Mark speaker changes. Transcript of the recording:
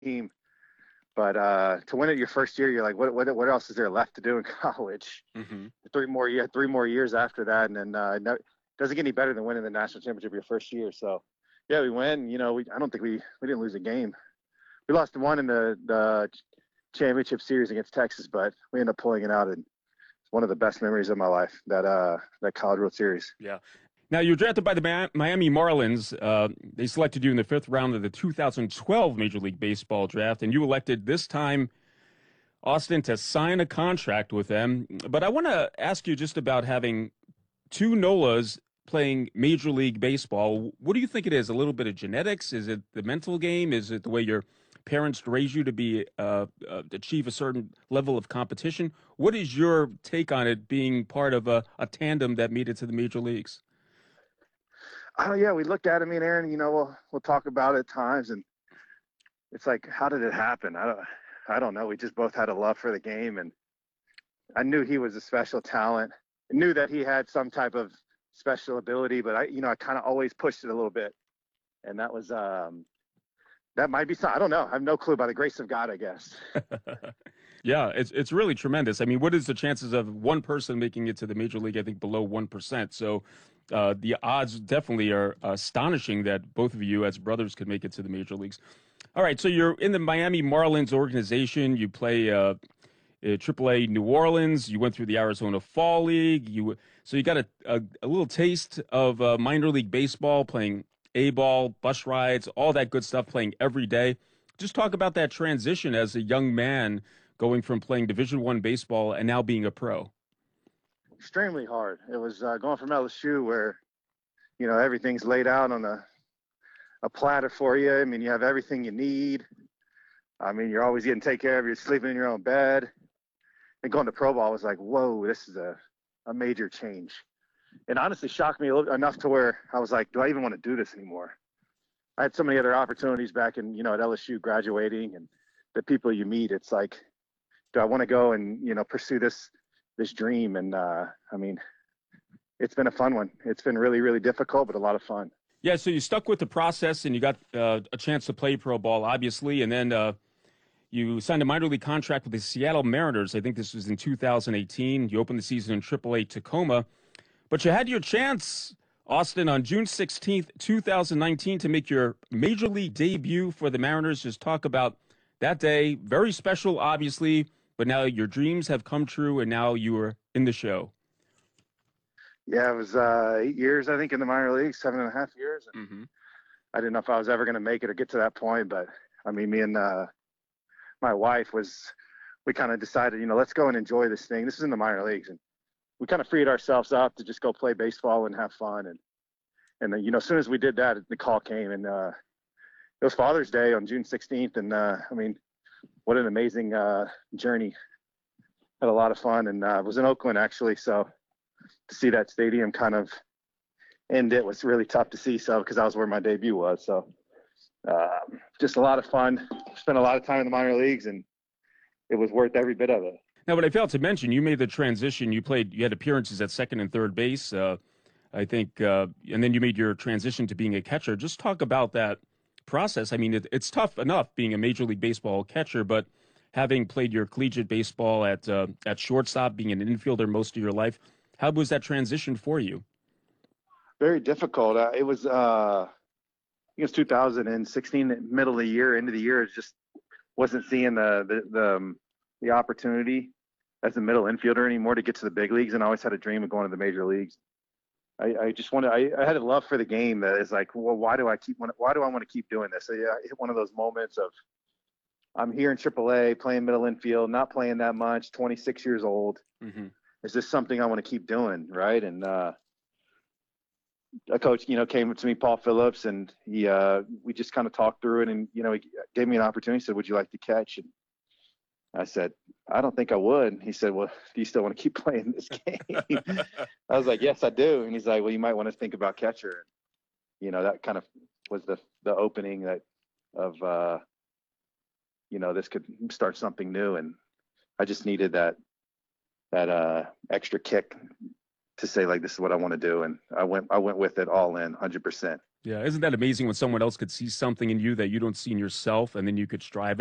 Speaker 1: team. But to win it your first year, you're like, what else is there left to do in college?
Speaker 2: Hmm.
Speaker 1: 3 more years after that, and then no, it doesn't get any better than winning the national championship your first year. So yeah, we win. I don't think we didn't lose a game. We lost one in the championship series against Texas, but we ended up pulling it out. And it's one of the best memories of my life, that College World Series.
Speaker 2: Yeah. Now, you were drafted by the Miami Marlins. They selected you in the fifth round of the 2012 Major League Baseball draft, and you elected this time, Austin, to sign a contract with them. But I want to ask you just about having two Nolas playing Major League Baseball. What do you think it is? A little bit of genetics? Is it the mental game? Is it the way your parents raised you to be achieve a certain level of competition? What is your take on it being part of a tandem that made it to the major leagues?
Speaker 1: Oh yeah, we look at it, me and Aaron. We'll talk about it at times, and it's like, how did it happen? I don't know. We just both had a love for the game, and I knew he was a special talent. I knew that he had some type of special ability, but I kind of always pushed it a little bit, and that might be some. I don't know. I have no clue. By the grace of God, I guess.
Speaker 2: Yeah, it's really tremendous. I mean, what is the chances of one person making it to the major league? I think below 1%. So the odds definitely are astonishing that both of you as brothers could make it to the major leagues. All right, so you're in the Miami Marlins organization. You play AAA New Orleans. You went through the Arizona Fall League. You got a little taste of minor league baseball, playing A ball, bus rides, all that good stuff, playing every day. Just talk about that transition as a young man going from playing Division I baseball and now being a pro.
Speaker 1: Extremely hard. It was going from LSU where everything's laid out on a platter for you. I mean, you have everything you need. I mean, you're always getting taken care of. You're sleeping in your own bed. And going to pro ball was like, whoa, this is a major change. It honestly shocked me enough to where I was like, do I even want to do this anymore? I had so many other opportunities back in, at LSU graduating, and the people you meet. It's like, do I want to go and, pursue this dream? And I mean, it's been a fun one. It's been really, really difficult, but a lot of fun.
Speaker 2: Yeah, so you stuck with the process and you got a chance to play pro ball, obviously, and then you signed a minor league contract with the Seattle Mariners. I think this was in 2018. You opened the season in AAA Tacoma. But you had your chance, Austin, on June 16th, 2019, to make your major league debut for the Mariners. Just talk about that day. Very special, obviously, but now your dreams have come true, and now you are in the show.
Speaker 1: Yeah, it was 8 years, I think, in the minor leagues, 7.5 years. And
Speaker 2: Hmm.
Speaker 1: I didn't know if I was ever going to make it or get to that point. But, I mean, me and my wife we kind of decided, let's go and enjoy this thing. This is in the minor leagues. And we kind of freed ourselves up to just go play baseball and have fun. And then, as soon as we did that, the call came. And it was Father's Day on June 16th. And, I mean, what an amazing journey. Had a lot of fun. And it was in Oakland, actually. So to see that stadium kind of end it was really tough to see. So, because that was where my debut was. So just a lot of fun. Spent a lot of time in the minor leagues, and it was worth every bit of it.
Speaker 2: Now, what I failed to mention, you made the transition. You had appearances at second and third base, I think, and then you made your transition to being a catcher. Just talk about that process. I mean, it's tough enough being a Major League Baseball catcher, but having played your collegiate baseball at shortstop, being an infielder most of your life, how was that transition for you?
Speaker 1: Very difficult. It was 2016, middle of the year, end of the year. It just wasn't seeing the opportunity as a middle infielder anymore to get to the big leagues, and I always had a dream of going to the major leagues. I just wanted. I had a love for the game that is like, well, why do I want to keep doing this? So, yeah, I hit one of those moments of I'm here in AAA playing middle infield, not playing that much, 26 years old.
Speaker 2: Hmm.
Speaker 1: Is this something I want to keep doing, right? And a coach, came up to me, Paul Phillips, and we just kind of talked through it, and he gave me an opportunity. He said, "Would you like to catch?" And I said, "I don't think I would." He said, "Well, do you still want to keep playing this game?" I was like, "Yes, I do." And he's like, "Well, you might want to think about catcher." And, that kind of was the opening of this could start something new, and I just needed that extra kick to say, like, this is what I want to do, and I went with it all in 100%.
Speaker 2: Yeah, isn't that amazing when someone else could see something in you that you don't see in yourself, and then you could strive